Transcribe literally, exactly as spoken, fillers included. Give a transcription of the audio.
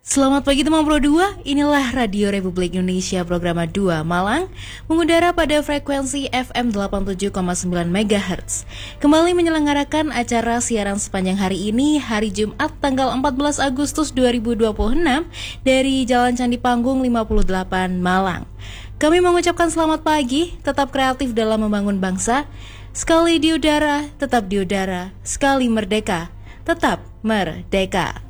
Selamat pagi teman Pro dua, inilah Radio Republik Indonesia Programa dua Malang, mengudara pada frekuensi F M delapan puluh tujuh koma sembilan megahertz. Kembali menyelenggarakan acara siaran sepanjang hari ini, hari Jumat tanggal empat belas Agustus dua ribu dua puluh enam dari Jalan Candi Panggung lima puluh delapan Malang. Kami mengucapkan selamat pagi, tetap kreatif dalam membangun bangsa. Sekali di udara, tetap di udara, sekali merdeka, tetap merdeka.